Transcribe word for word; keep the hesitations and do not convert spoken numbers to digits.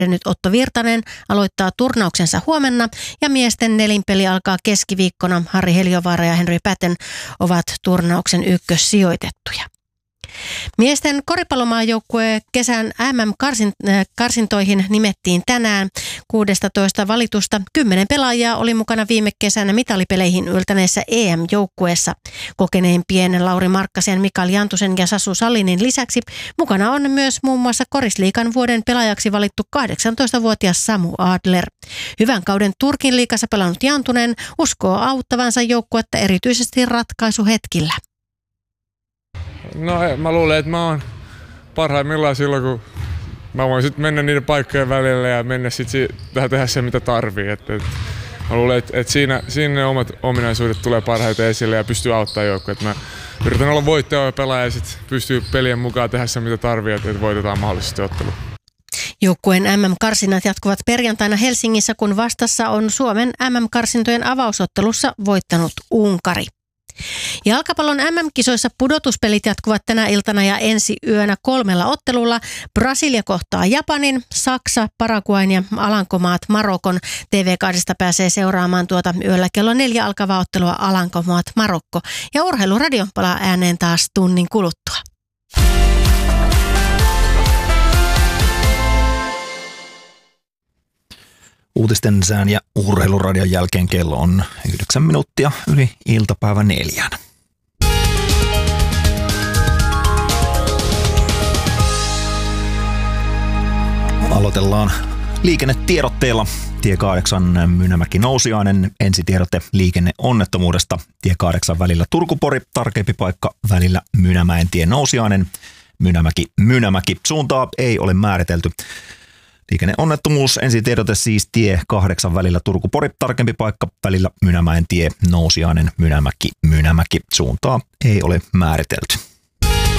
nyt Otto Virtanen aloittaa turnauksensa huomenna ja miesten nelinpeli alkaa keskiviikkona. Harri Heliovaara ja Henry Patten ovat turnauksen ykkössijoitettuja. Miesten koripallomaajoukkue kesän M M-karsintoihin nimettiin tänään. kuusitoista valitusta kymmenen pelaajaa oli mukana viime kesänä mitalipeleihin yltäneessä E M-joukkueessa. Kokeneimpien Lauri Markkasen, Mikael Jantusen ja Sasu Sallinin lisäksi mukana on myös muun muassa Korisliigan vuoden pelaajaksi valittu kahdeksantoistavuotias Samu Adler. Hyvän kauden Turkin liigassa pelannut Jantunen uskoo auttavansa joukkuetta erityisesti ratkaisuhetkillä. No mä luulen, että mä oon parhaimmillaan silloin, kun mä voin sitten mennä niiden paikkojen välillä ja mennä sitten tähän tehdä se, mitä tarvii. Et, et, mä luulen, että et siinä, siinä ne omat ominaisuudet tulee parhaiten esille ja pystyy auttamaan joukkoa. Mä yritän olla voittaja pelaaja ja sitten pystyy pelien mukaan tehdä se, mitä tarvii, että et voitetaan mahdollisesti ottelu. Joukkueen M M-karsinnat jatkuvat perjantaina Helsingissä, kun vastassa on Suomen M M-karsintojen avausottelussa voittanut Unkari. Jalkapallon M M-kisoissa pudotuspelit jatkuvat tänä iltana ja ensi yönä kolmella ottelulla. Brasilia kohtaa Japanin, Saksa, Paraguayn ja Alankomaat Marokon. T V kahdesta pääsee seuraamaan tuota yöllä kello neljä alkavaa ottelua Alankomaat Marokko. Ja Urheiluradio palaa ääneen taas tunnin kuluttua. Uutisten sään ja Urheiluradion jälkeen kello on yhdeksän minuuttia yli iltapäivän neljän. Aloitellaan liikennetiedotteella. Tie kahdeksan Mynämäki Nousiainen. Ensitiedote liikenneonnettomuudesta. Tie kahdeksan välillä Turku-Pori. Tarkempi paikka välillä Mynämäen tie Nousiainen. Mynämäki Mynämäki. Suuntaa ei ole määritelty. Liikenneonnettomuus, ensitiedote siis tie kahdeksan välillä Turku-Pori, tarkempi paikka välillä Mynämäen tie Nousiainen, Mynämäki, Mynämäki. Suuntaa ei ole määritelty.